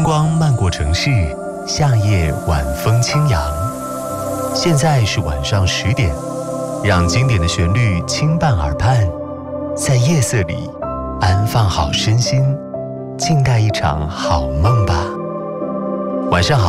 光漫过城市，夏夜晚风轻扬。现在是晚上10点，让经典的旋律轻伴耳畔，在夜色里安放好身心，静待一场好梦吧。晚上好。